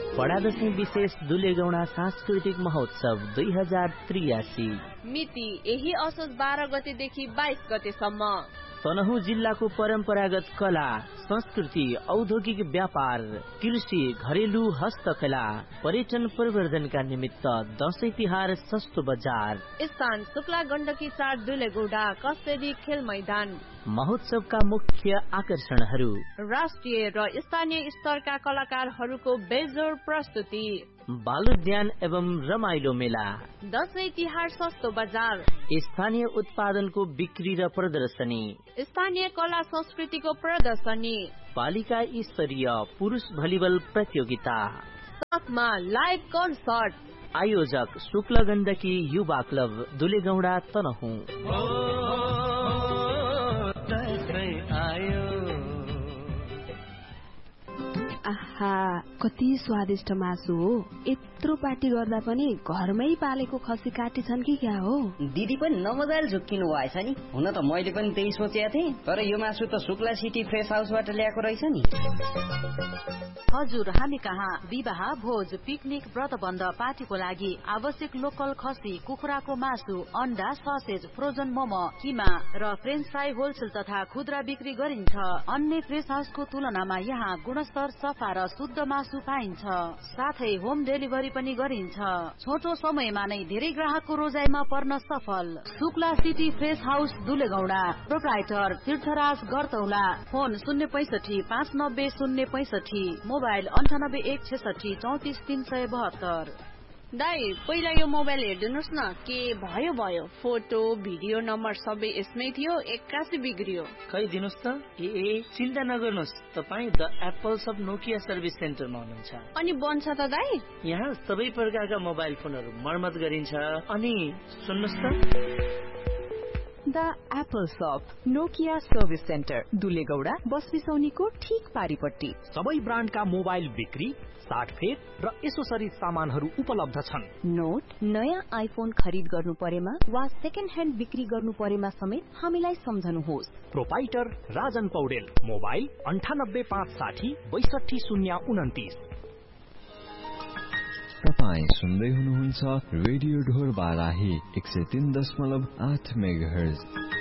बडा दशैं विशेष दुलेगौडा सांस्कृतिक महोत्सव 2083 मिति यही असोज 12 गतेदेखि 22 गतेसम्म। तनहुँ जिल्लाको परम्परागत कला, संस्कृति, औद्योगिक व्यापार, कृषि, घरेलु हस्तकला, पर्यटन प्रवर्धनका निमित्त दशैं तिहार सस्तो बजार। स्थान शुक्ला गण्डकी 4 दुलेगौडा कस्तेरी खेल मैदान। महोत्सवका मुख्य आकर्षणहरू राष्ट्रिय र स्थानीय स्तरका कलाकारहरूको बेजोड प्रस्तुति, बालोद्यान एवं रमाइलो मेला, दशैं तिहार सस्तो बजार, स्थानीय उत्पादनको बिक्री र प्रदर्शनी, स्थानीय कला संस्कृतिको प्रदर्शनी, पालिका स्तरीय पुरुष भलिबल प्रतियोगिता, साथमा लाइभ कन्सर्ट। आयोजक शुक्ला गण्डकी युवा क्लब दुलेगौडा तनहुँ। आहा, कति स्वादिष्ट मासु हो। यत्रो पार्टी गर्दा पनि घरमै पालेको खसी काटी छन् कि क्या हो? दिदी पनि नमजाले झुक्किनु भएछ नि। हुन त मैले पनि त्यही सोचेको थिएँ, तर यो मासु त शुक्ला सिटी फ्रेस हाउसबाट ल्याएको रहेछ नि। हजुर, हामी कहाँ विवाह, भोज, पिकनिक, व्रतबन्ध, पार्टीको लागि आवश्यक लोकल खसी, कुखुराको मासु, अन्डा, ससेज, फ्रोजन मोमो, किमा र फ्रेन्च फ्राई होलसेल तथा खुद्रा बिक्री गरिन्छ। अन्य फ्रेस हाउसको तुलनामा यहाँ गुणस्तर, सफा र शुद्ध मासु पाइन्छ। साथै होम डेलिभरी पनि गरिन्छ। छोटो समयमा नै धेरै ग्राहकको रोजाइमा पर्न सफल। Shukla city fresh house दुलेगौडा। Proprietor तीर्थराज गर्तौला। Phone 065 590 065, mobile 98 166 34 372। दाइ, पहिला यो मोबाइल हेर्दिनुस् न, के भयो भयो। फोटो भिडियो नम्बर सबै यसमै थियो, 81 बिग्रियो। खै दिनुस् त। ए चिन्ता नगर्नुहोस्, तपाईँ the Apple shop Nokia service सेन्टरमा हुनुहुन्छ। अनि बन्छ त दाइ? यहाँ सबै प्रकारका मोबाइल फोनहरू मर्मत गरिन्छ। अनि सुन्नुहोस् त, द एप्पल शप नोकिया सर्भिस सेन्टर दुलेगौडा बस बिसौनीको ठीक पारिपट्टि। सबै ब्रान्डका मोबाइल बिक्री, साटफेर र एसोसरिज सामानहरू उपलब्ध छन्। नोट, नयाँ आइफोन खरिद गर्नु परेमा वा सेकेन्ड ह्यान्ड बिक्री गर्नु परेमा समेत हामीलाई सम्झनुहोस्। प्रोपाइटर राजन पौडेल। मोबाइल 98 560 62 029। तपाईँ सुन्दै हुनुहुन्छ रेडियो ढोर बाराही 103.8 मेगाहर्ज।